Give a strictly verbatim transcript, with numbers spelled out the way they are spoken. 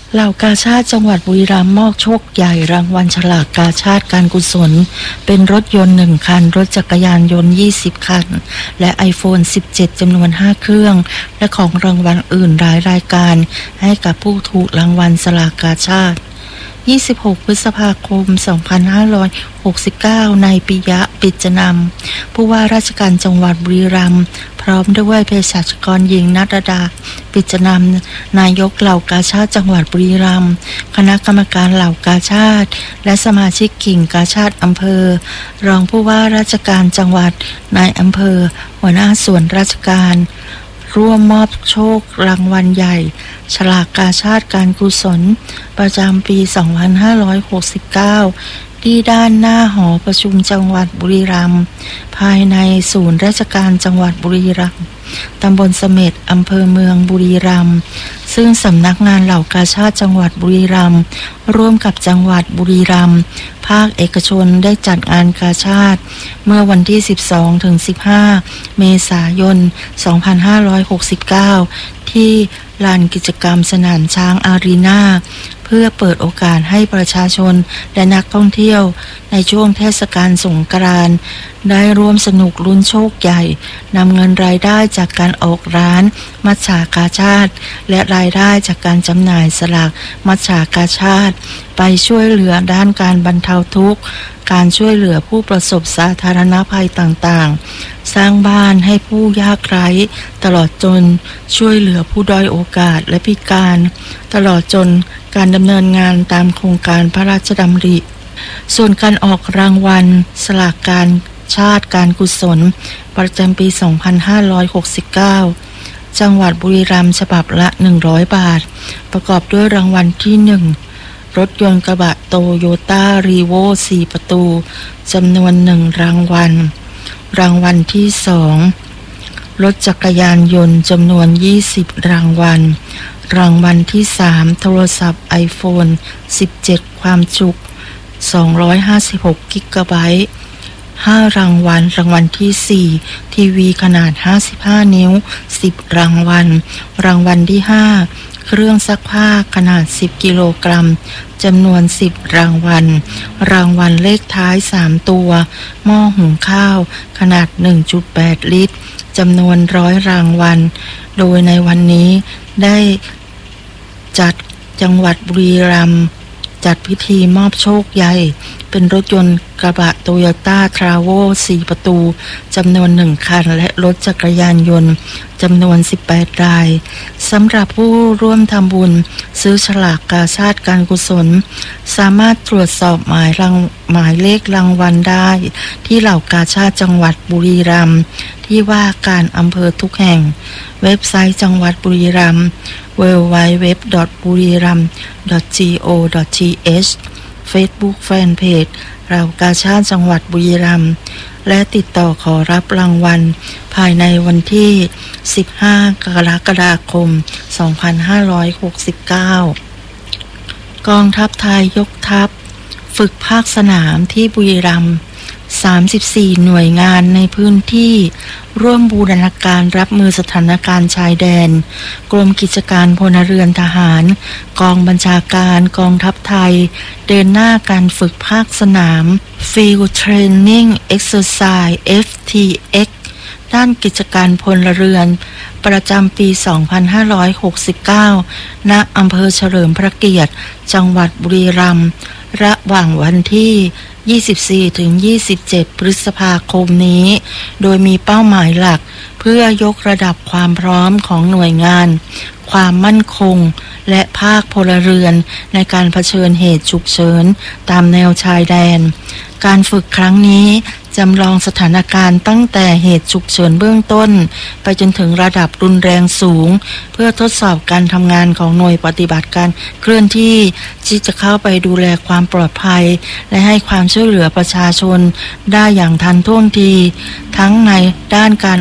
เหล่ากาชาดจังหวัดบุรีรัมย์มอบโชคใหญ่รางวัลฉลากกาชาดการกุศลเป็นรถยนต์หนึ่งคันรถจักรยานยนต์ยี่สิบคันและ ไอโฟน สิบเจ็ด จำนวนห้าเครื่องและของรางวัลอื่นหลายรายการให้กับผู้ถูกรางวัลสลากกาชาดยี่สิบหกพฤษภาคมสองพันห้าร้อยหกสิบเก้านายปิยะปิจนำผู้ว่าราชการจังหวัดบุรีรัมย์พร้อมด้วยเภสัชกรหญิงณัฐดาปิจนำนายกเหล่ากาชาดจังหวัดบุรีรัมย์คณะกรรมการเหล่ากาชาดและสมาชิกกิ่งกาชาดอำเภอรองผู้ว่าราชการจังหวัดนายอำเภอหัวหน้าส่วนราชการร่วมมอบโชครางวัลใหญ่ฉลากกาชาดการกุศลประจำปีสองพันห้าร้อยหกสิบเก้าที่ด้านหน้าหอประชุมจังหวัดบุรีรัมย์ภายในศูนย์ราชการจังหวัดบุรีรัมย์ตำบลเสม็ดอำเภอเมืองบุรีรัมย์ซึ่งสำนักงานเหล่ากาชาดจังหวัดบุรีรัมย์ร่วมกับจังหวัดบุรีรัมย์ภาคเอกชนได้จัดงานกาชาดเมื่อวันที่สิบสองถึงสิบห้าเมษายนสองพันห้าร้อยหกสิบเก้าที่ลานกิจกรรมสนามช้างอารีนาเพื่อเปิดโอกาสให้ประชาชนและนักท่องเที่ยวในช่วงเทศกาลสงกรานต์ได้ร่วมสนุกลุ้นโชคใหญ่นำเงินรายได้จากการออกร้านมัจฉากาชาดและรายได้จากการจำหน่ายสลากมัจฉากาชาดไปช่วยเหลือด้านการบรรเทาทุกข์การช่วยเหลือผู้ประสบสาธารณภัยต่างๆสร้างบ้านให้ผู้ยากไร้ตลอดจนช่วยเหลือผู้ด้อยโอกาสและพิการตลอดจนการดำเนินงานตามโครงการพระราชดำริส่วนการออกรางวัลสลากการชาติการกุศลประจำปีสองพันห้าร้อยหกสิบเก้าจังหวัดบุรีรัมย์ฉบับละหนึ่งร้อยบาทประกอบด้วยรางวัลที่หนึ่งรถยนต์กระบะโตโยต้ารีโวสี่ประตูจำนวนหนึ่งรางวัลรางวัลที่สองรถจักรยานยนต์จำนวนยี่สิบรางวัลรางวัลที่สามโทรศัพท์ ไอโฟน สิบเจ็ด ความจุสองร้อยห้าสิบหกกิกะไบต์ห้ารางวัลรางวัลที่สี่ทีวีขนาดห้าสิบห้านิ้วสิบรางวัลรางวัลที่ห้าเครื่องซักผ้าขนาดสิบกิโลกรัมจำนวนสิบรางวัลรางวัลเลขท้ายสามตัวหม้อหุงข้าวขนาด หนึ่งจุดแปด ลิตรจำนวนร้อยรางวัลโดยในวันนี้ได้จัดจังหวัดบุรีรัมย์จัดพิธีมอบโชคใหญ่เป็นรถยนต์กระบะโตโยต้าทราโวสี่ประตูจำนวนหนึ่งคันและรถจักรยานยนต์จำนวนสิบแปดรายสำหรับผู้ร่วมทำบุญซื้อฉลากกาชาดการกุศลสามารถตรวจสอบหมายรางหมายเลขรางวัลได้ที่เหล่ากาชาดจังหวัดบุรีรัมย์ที่ว่าการอำเภอทุกแห่งเว็บไซต์จังหวัดบุรีรัมย์ ดับเบิลยู ดับเบิลยู ดับเบิลยู ดอท บุรีรัมย์ ดอท จี โอ ดอท ที เอช Facebook Fanpage เหล่ากาชาดจังหวัดบุรีรัมย์และติดต่อขอรับรางวัลภายในวันที่สิบห้ากรกฎาคมสองพันห้าร้อยหกสิบเก้ากองทัพไทยยกทัพฝึกภาคสนามที่บุรีรัมย์สามสิบสี่หน่วยงานในพื้นที่ร่วมบูรณาการรับมือสถานการณ์ชายแดนกรมกิจการพลเรือนทหารกองบัญชาการกองทัพไทยเดินหน้าการฝึกภาคสนาม Field Training Exercise เอฟ ที เอ็กซ์ ด้านกิจการพลเรือนประจำปีสองพันห้าร้อยหกสิบเก้าณอำเภอเฉลิมพระเกียรติจังหวัดบุรีรัมย์ระหว่างวันที่ยี่สิบสี่ถึงยี่สิบเจ็ดพฤษภาคมนี้โดยมีเป้าหมายหลักเพื่อยกระดับความพร้อมของหน่วยงานความมั่นคงและภาคพลเรือนในการเผชิญเหตุฉุกเฉินตามแนวชายแดนการฝึกครั้งนี้จำลองสถานการณ์ตั้งแต่เหตุฉุกเฉินเบื้องต้นไปจนถึงระดับรุนแรงสูงเพื่อทดสอบการทำงานของหน่วยปฏิบัติการเคลื่อนที่ที่จะเข้าไปดูแลความปลอดภัยและให้ความช่วยเหลือประชาชนได้อย่างทันท่วงทีทั้งในด้านการ